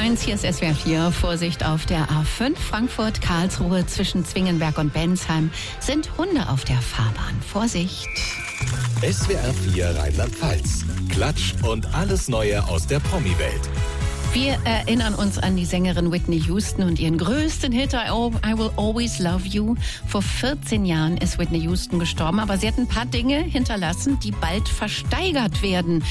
1, hier ist SWR 4. Vorsicht auf der A5 Frankfurt-Karlsruhe zwischen Zwingenberg und Bensheim sind Hunde auf der Fahrbahn. Vorsicht! SWR 4 Rheinland-Pfalz. Klatsch und alles Neue aus der Promi-Welt. Wir erinnern uns an die Sängerin Whitney Houston und ihren größten Hit I Will Always Love You. Vor 14 Jahren ist Whitney Houston gestorben, aber sie hat ein paar Dinge hinterlassen, die bald versteigert werden.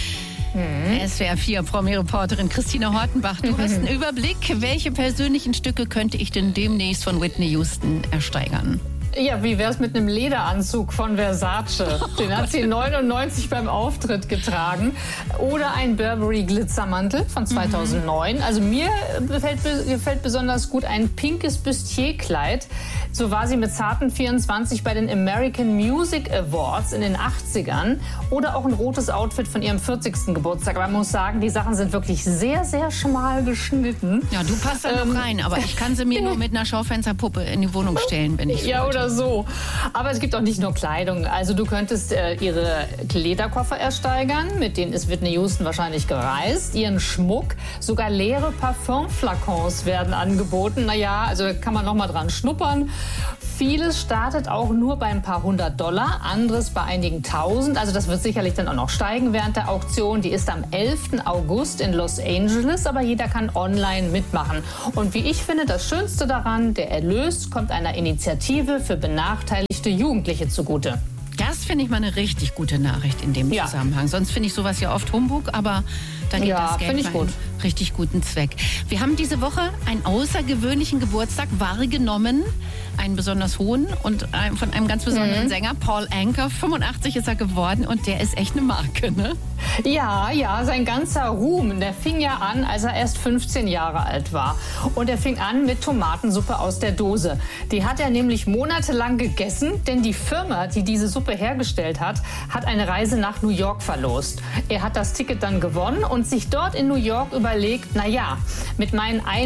SWR 4 Promi-Reporterin Christina Hortenbach, du hast einen Überblick. Welche persönlichen Stücke könnte ich denn demnächst von Whitney Houston ersteigern? Ja, wie wär's mit einem Lederanzug von Versace? Den hat sie 99 beim Auftritt getragen. Oder ein Burberry-Glitzermantel von 2009. Also mir gefällt besonders gut ein pinkes Bustier-Kleid. So war sie mit zarten 24 bei den American Music Awards in den 80ern. Oder auch ein rotes Outfit von ihrem 40. Geburtstag. Aber man muss sagen, die Sachen sind wirklich sehr, sehr schmal geschnitten. Ja, du passt da noch rein, aber ich kann sie mir nur mit einer Schaufensterpuppe in die Wohnung stellen, wenn ich ja, oder so. Aber es gibt auch nicht nur Kleidung. Also du könntest ihre Lederkoffer ersteigern, mit denen ist Whitney Houston wahrscheinlich gereist. Ihren Schmuck, sogar leere Parfumflakons werden angeboten. Naja, also kann man noch mal dran schnuppern. Vieles startet auch nur bei ein paar $100, anderes bei einigen Tausend. Also das wird sicherlich dann auch noch steigen während der Auktion. Die ist am 11. August in Los Angeles, aber jeder kann online mitmachen. Und wie ich finde, das Schönste daran, der Erlös kommt einer Initiative für benachteiligte Jugendliche zugute. Das finde ich mal eine richtig gute Nachricht in dem Zusammenhang. Sonst finde ich sowas ja oft Humbug, aber da geht das Geld für einen richtig guten Zweck. Wir haben diese Woche einen außergewöhnlichen Geburtstag wahrgenommen, einen besonders hohen und von einem ganz besonderen Sänger, Paul Anka. 85 ist er geworden und der ist echt eine Marke, ne? Ja, sein ganzer Ruhm, der fing ja an, als er erst 15 Jahre alt war. Und er fing an mit Tomatensuppe aus der Dose. Die hat er nämlich monatelang gegessen, denn die Firma, die diese Suppe hergestellt hat, hat eine Reise nach New York verlost. Er hat das Ticket dann gewonnen und sich dort in New York überlegt, naja, mit meinen 1,69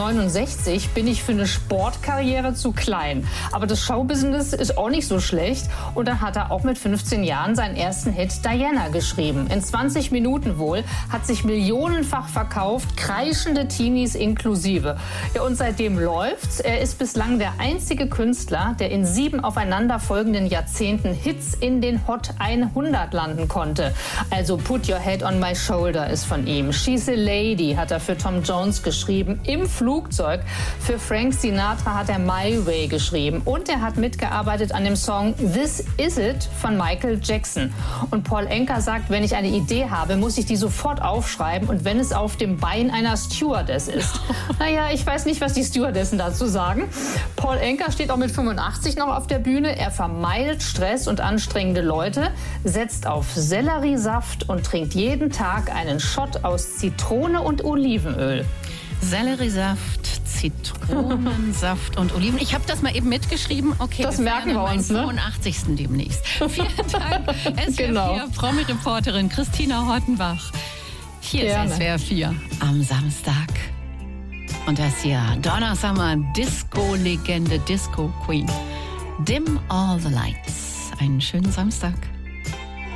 Meter bin ich für eine Sportkarriere zu klein. Aber das Showbusiness ist auch nicht so schlecht. Und dann hat er auch mit 15 Jahren seinen ersten Hit Diana geschrieben. In 20 Minuten wohl, hat sich millionenfach verkauft, kreischende Teenies inklusive. Ja, und seitdem läuft's. Er ist bislang der einzige Künstler, der in 7 aufeinanderfolgenden Jahrzehnten Hits in den Hot 100 landen konnte. Also Put Your Head on My Shoulder ist von ihm. She's a Lady hat er für Tom Jones geschrieben. Im Flugzeug für Frank Sinatra hat er My Way geschrieben. Und er hat mitgearbeitet an dem Song This Is It von Michael Jackson. Und Paul Anka sagt, wenn ich eine Idee habe, muss ich die sofort aufschreiben und wenn es auf dem Bein einer Stewardess ist. Naja, ich weiß nicht, was die Stewardessen dazu sagen. Paul Anka steht auch mit 85 noch auf der Bühne. Er vermeidet Stress und anstrengende Leute, setzt auf Selleriesaft und trinkt jeden Tag einen Shot aus Zitrone und Olivenöl. Selleriesaft, Zitronensaft und Oliven. Ich habe das mal eben mitgeschrieben. Okay, das merken wir uns, ne? 85. demnächst. Vielen Dank, SWR 4 Promi-Reporterin Christina Hortenbach. Hier ist SWR 4 am Samstag. Und das hier Donna Summer, Disco-Legende, Disco-Queen. Dim All the Lights. Einen schönen Samstag.